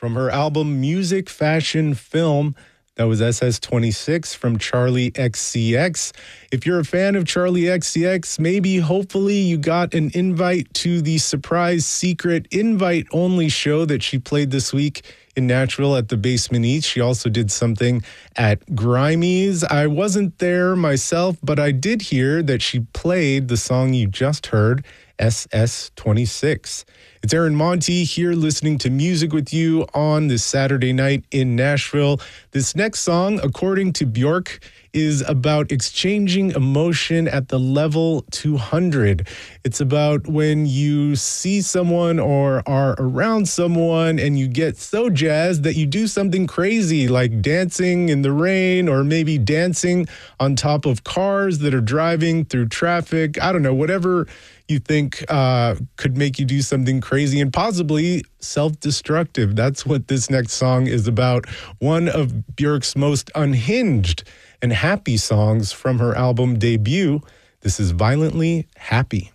from her album Music, Fashion, Film. That was SS26 from Charlie XCX. If you're a fan of Charlie XCX, maybe, hopefully, you got an invite to the surprise secret invite-only show that she played this week in Nashville at the Basement East. She also did something at Grimey's. I wasn't there myself, but I did hear that she played the song you just heard, SS26. It's Aaron Monty here listening to music with you on this Saturday night in Nashville. This next song, according to Bjork, is about exchanging emotion at the level 200. It's about when you see someone or are around someone and you get so jazzed that you do something crazy like dancing in the rain or maybe dancing on top of cars that are driving through traffic. I don't know, whatever you think could make you do something crazy and possibly self-destructive. That's what this next song is about. One of Bjork's most unhinged and happy songs from her album debut. This is Violently Happy.